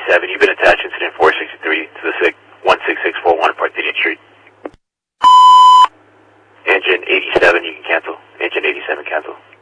87, you've been attached, incident 463 to the 16641 Parthenian Street. Engine 87, you can cancel. Engine 87, cancel.